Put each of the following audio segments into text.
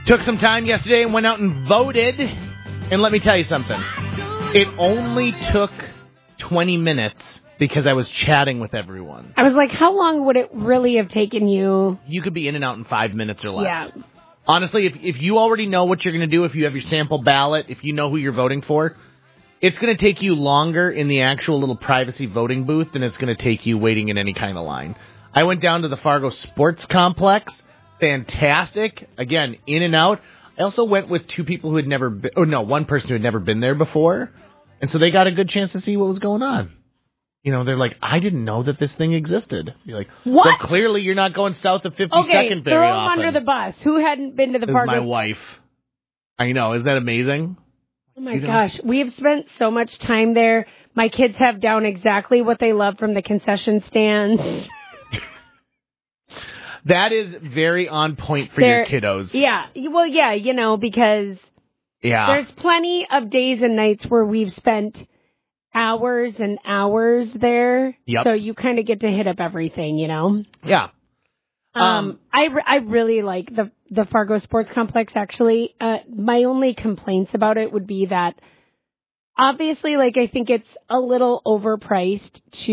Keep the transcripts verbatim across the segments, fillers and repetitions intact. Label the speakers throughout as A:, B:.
A: Took some time yesterday and went out and voted. And let me tell you something. It only took twenty minutes because I was chatting with everyone.
B: I was like, how long would it really have taken you?
A: You could be in and out in five minutes or less.
B: Yeah.
A: Honestly, if if you already know what you're going to do, if you have your sample ballot, if you know who you're voting for, it's going to take you longer in the actual little privacy voting booth than it's going to take you waiting in any kind of line. I went down to the Fargo Sports Complex. Fantastic. Again, in and out. I also went with two people who had never been, oh no, one person who had never been there before. And so they got a good chance to see what was going on. You know, they're like, I didn't know that this thing existed. You're like,
B: what?
A: Well, clearly you're not going south of fifty-second
B: okay,
A: very
B: throw
A: often.
B: them under the bus. Who hadn't been to the
A: This
B: park?
A: is my wife. I know. Isn't that amazing?
B: Oh, my
A: you know?
B: gosh. We have spent so much time there. My kids have down exactly what they love from the concession stands.
A: That is very on point for
B: They're,
A: your kiddos.
B: Yeah. Well, yeah, you know, because
A: yeah.
B: there's plenty of days and nights where we've spent hours and hours there.
A: Yep.
B: So you kind of get to hit up everything, you know?
A: Yeah.
B: Um,
A: Um,
B: I, re- I really like the the Fargo Sports Complex, actually. Uh, my only complaints about it would be that, obviously, like, I think it's a little overpriced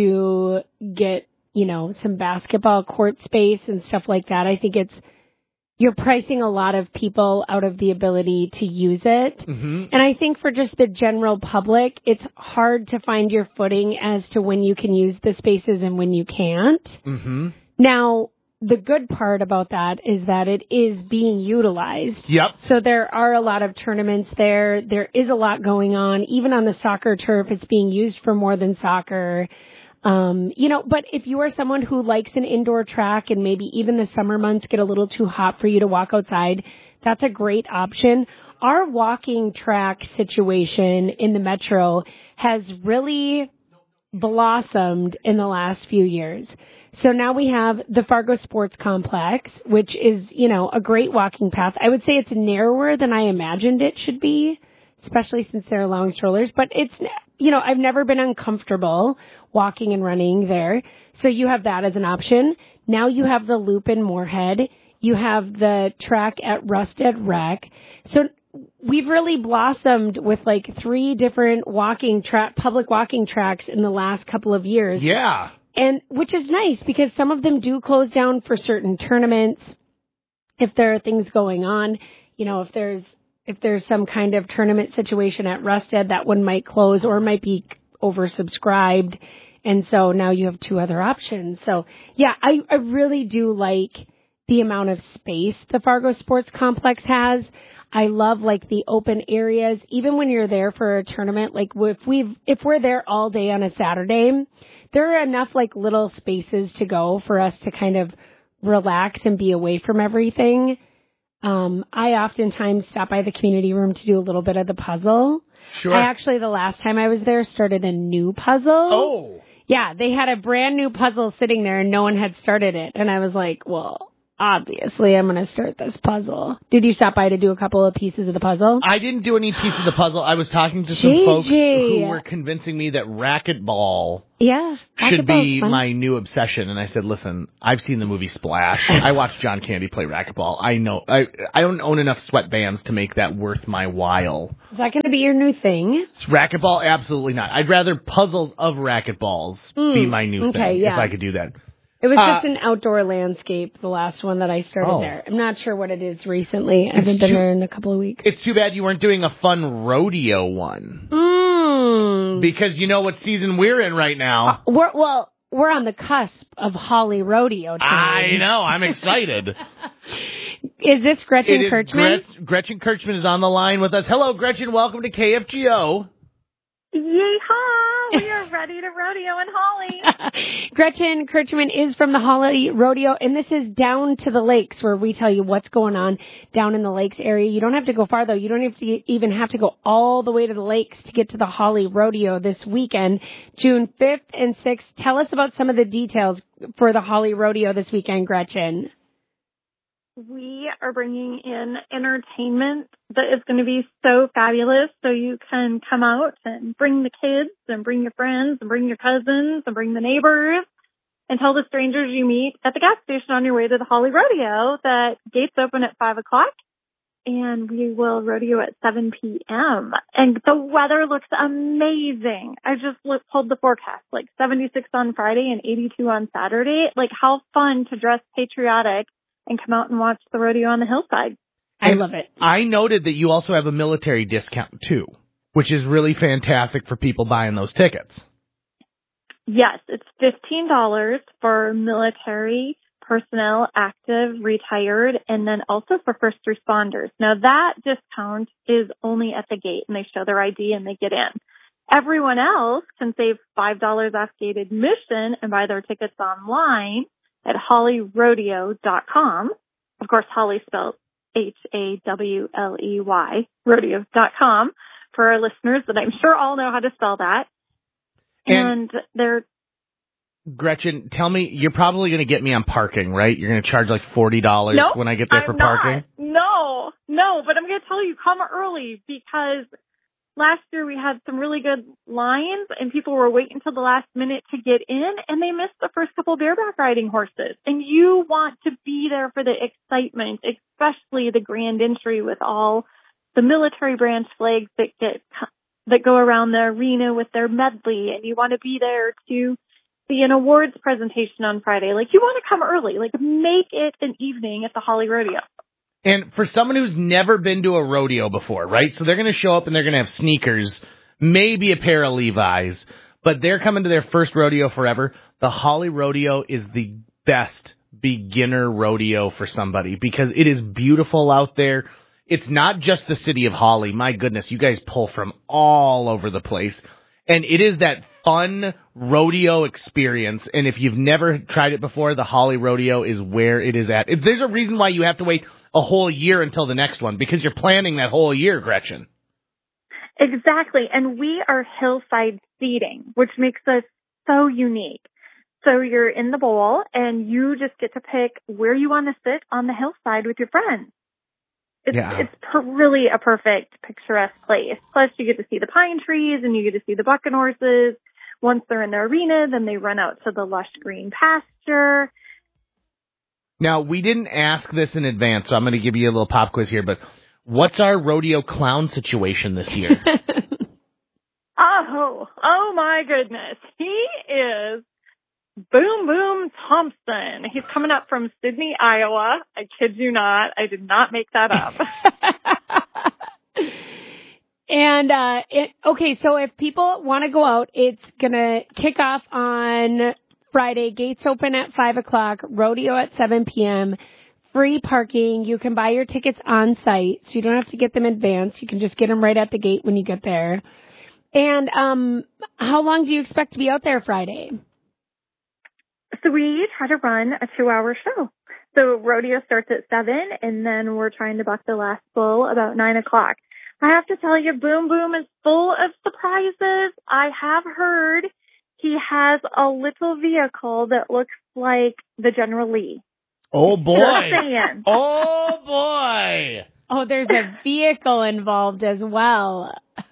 B: to get, you know, some basketball court space and stuff like that. I think it's, you're pricing a lot of people out of the ability to use it.
A: Mm-hmm.
B: And I think for just the general public, it's hard to find your footing as to when you can use the spaces and when you can't.
A: Mm-hmm.
B: Now, the good part about that is that it is being utilized.
A: Yep.
B: So there are a lot of tournaments there. There is a lot going on. Even on the soccer turf, it's being used for more than soccer. Um, you know, but if you are someone who likes an indoor track and maybe even the summer months get a little too hot for you to walk outside, that's a great option. Our walking track situation in the metro has really blossomed in the last few years. So now we have the Fargo Sports Complex, which is, you know, a great walking path. I would say it's narrower than I imagined it should be, especially since they're allowing strollers. But it's, you know, I've never been uncomfortable walking and running there. So you have that as an option. Now you have the loop in Moorhead. You have the track at Rusted Rec. So we've really blossomed with like three different walking track, public walking tracks in the last couple of years.
A: Yeah.
B: And which is nice because some of them do close down for certain tournaments. If there are things going on, you know, if there's if there's some kind of tournament situation at Rusted, that one might close or might be oversubscribed. And so now you have two other options. So yeah, I, I really do like the amount of space the Fargo Sports Complex has. I love like the open areas. Even when you're there for a tournament, like if we've if we're there all day on a Saturday, there are enough like little spaces to go for us to kind of relax and be away from everything. Um, I oftentimes stop by the community room to do a little bit of the puzzle.
A: Sure.
B: I actually, the last time I was there, started a new puzzle.
A: Oh.
B: Yeah, they had a brand new puzzle sitting there and no one had started it. And I was like, well, obviously I'm going to start this puzzle. Did you stop by to do a couple of pieces of the puzzle?
A: I didn't do any piece of the puzzle. I was talking to some
B: J J.
A: folks who were convincing me that racquetball
B: yeah,
A: should be
B: fun.
A: my new obsession. And I said, listen, I've seen the movie Splash. I watched John Candy play racquetball. I know. I, I don't own enough sweatbands to make that worth my while.
B: Is that going to be your new thing?
A: It's racquetball? Absolutely not. I'd rather puzzles of racquetballs
B: mm,
A: be my new
B: okay,
A: thing
B: yeah.
A: if I could do that.
B: It was
A: Uh,
B: just an outdoor landscape, the last one that I started
A: oh.
B: there. I'm not sure what it is recently. I haven't been
A: too,
B: there in a couple of weeks.
A: It's too bad you weren't doing a fun rodeo one.
B: Mm.
A: Because you know what season we're in right now.
B: Uh, we're, well, we're on the cusp of Holly Rodeo time.
A: I know. I'm excited.
B: Is this Gretchen
A: It is
B: Kirchman?
A: Gret- Gretchen Kirchman is on the line with us. Hello, Gretchen. Welcome to K F G O.
C: Yeehaw! We are ready to rodeo in Holly.
B: Gretchen Kirchman is from the Holly Rodeo, and this is down to the lakes where we tell you what's going on down in the lakes area. You don't have to go far, though. You don't have to even have to go all the way to the lakes to get to the Holly Rodeo this weekend, June fifth and sixth. Tell us about some of the details for the Holly Rodeo this weekend, Gretchen.
C: We are bringing in entertainment that is going to be so fabulous. So you can come out and bring the kids and bring your friends and bring your cousins and bring the neighbors and tell the strangers you meet at the gas station on your way to the Holly Rodeo that gates open at five o'clock and we will rodeo at seven p.m. And the weather looks amazing. I just looked, pulled the forecast, like seventy-six on Friday and eighty-two on Saturday. Like, how fun to dress patriotic and come out and watch the rodeo on the hillside.
B: I love it.
A: I noted that you also have a military discount, too, which is really fantastic for people buying those tickets.
C: Yes, it's fifteen dollars for military personnel, active, retired, and then also for first responders. Now, that discount is only at the gate, and they show their I D and they get in. Everyone else can save five dollars off gate admission and buy their tickets online at holly rodeo dot com. Of course, Holly spelled H A W L E Y, rodeo dot com, for our listeners that I'm sure all know how to spell that. And, and they're...
A: Gretchen, tell me, you're probably going to get me on parking, right? You're going to charge like forty dollars
C: nope,
A: when I get there
C: I'm
A: for
C: not.
A: parking?
C: No, no, but I'm going to tell you, come early, because last year we had some really good lines and people were waiting until the last minute to get in, and they missed the first couple bareback riding horses. And you want to be there for the excitement, especially the grand entry with all the military branch flags that get that go around the arena with their medley, and you want to be there to see an awards presentation on Friday. Like, you want to come early. Like, make it an evening at the Holly Rodeo.
A: And for someone who's never been to a rodeo before, right? So they're going to show up and they're going to have sneakers, maybe a pair of Levi's, but they're coming to their first rodeo forever. The Holly Rodeo is the best beginner rodeo for somebody because it is beautiful out there. It's not just the city of Holly. My goodness, you guys pull from all over the place. And it is that fun rodeo experience. And if you've never tried it before, the Holly Rodeo is where it is at. If there's a reason why you have to wait a whole year until the next one, because you're planning that whole year, Gretchen.
C: Exactly. And we are hillside seating, which makes us so unique. So you're in the bowl and you just get to pick where you want to sit on the hillside with your friends. It's,
A: yeah.
C: it's per- really a perfect, picturesque place. Plus, you get to see the pine trees and you get to see the bucking horses. Once they're in the arena, then they run out to the lush green pasture.
A: Now, we didn't ask this in advance, so I'm going to give you a little pop quiz here, but what's our rodeo clown situation this year?
C: oh, oh my goodness. He is Boom Boom Thompson. He's coming up from Sydney, Iowa. I kid you not. I did not make that up.
B: and, uh, it, okay, so if people want to go out, it's going to kick off on Friday. Gates open at five o'clock, rodeo at seven p.m., free parking. You can buy your tickets on site, so you don't have to get them in advance. You can just get them right at the gate when you get there. And um, how long do you expect to be out there Friday?
C: So we try to run a two-hour show. So rodeo starts at seven, and then we're trying to buck the last bull about nine o'clock. I have to tell you, Boom Boom is full of surprises. I have heard he has a little vehicle that looks like the General Lee.
A: Oh, boy.
C: Just saying.
A: Oh, boy.
B: Oh, there's a vehicle involved as well.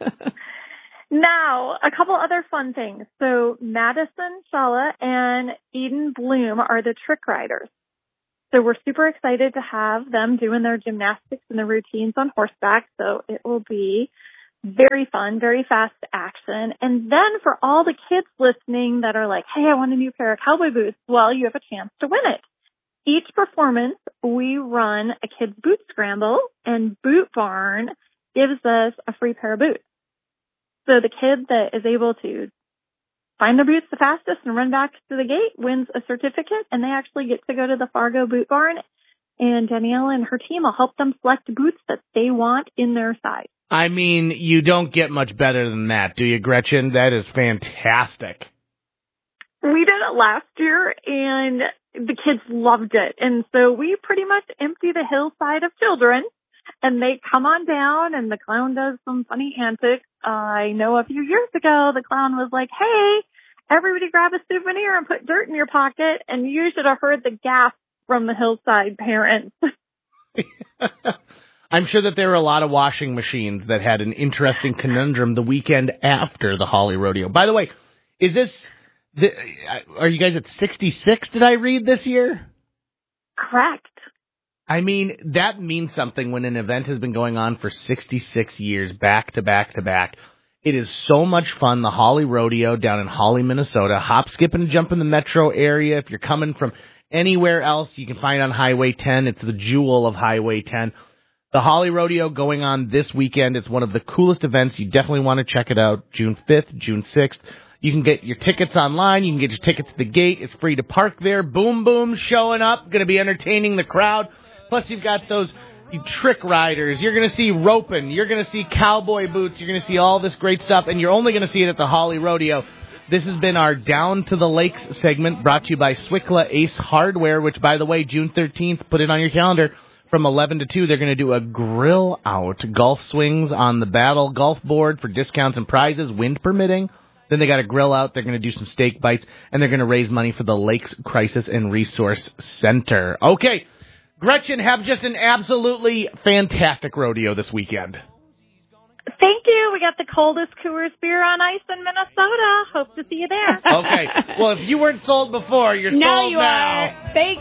C: Now, a couple other fun things. So Madison Shalla and Eden Bloom are the trick riders. So we're super excited to have them doing their gymnastics and their routines on horseback. So it will be very fun, very fast action. And then for all the kids listening that are like, hey, I want a new pair of cowboy boots, well, you have a chance to win it. Each performance, we run a kids' boot scramble, and Boot Barn gives us a free pair of boots. So the kid that is able to find their boots the fastest and run back to the gate wins a certificate, and they actually get to go to the Fargo Boot Barn, and Danielle and her team will help them select boots that they want in their size.
A: I mean, you don't get much better than that, do you, Gretchen? That is fantastic.
C: We did it last year, and the kids loved it. And so we pretty much empty the hillside of children, and they come on down, and the clown does some funny antics. I know a few years ago, the clown was like, hey, everybody grab a souvenir and put dirt in your pocket, and you should have heard the gasp from the hillside parents.
A: I'm sure that there were a lot of washing machines that had an interesting conundrum the weekend after the Holly Rodeo. By the way, is this, the, are you guys at sixty-six, did I read this year?
C: Correct.
A: I mean, that means something when an event has been going on for sixty-six years, back to back to back. It is so much fun. The Holly Rodeo down in Holly, Minnesota. Hop, skip, and jump in the metro area. If you're coming from anywhere else, you can find it on Highway ten. It's the jewel of Highway ten. The Holly Rodeo going on this weekend. It's one of the coolest events. You definitely want to check it out. June fifth, June sixth. You can get your tickets online. You can get your tickets at the gate. It's free to park there. Boom Boom showing up. Going to be entertaining the crowd. Plus, you've got those trick riders. You're going to see roping. You're going to see cowboy boots. You're going to see all this great stuff, and you're only going to see it at the Holly Rodeo. This has been our Down to the Lakes segment brought to you by Swickla Ace Hardware, which, by the way, June thirteenth, put it on your calendar, from eleven to two, they're going to do a grill out. Golf swings on the Battle golf board for discounts and prizes, wind permitting. Then they got a grill out. They're going to do some steak bites, and they're going to raise money for the Lakes Crisis and Resource Center. Okay. Gretchen, have just an absolutely fantastic rodeo this weekend.
C: Thank you. We got the coldest Coors beer on ice in Minnesota. Hope to see you there.
A: Okay. Well, if you weren't sold before, you're
B: now
A: sold
B: you
A: now.
B: Are. Thank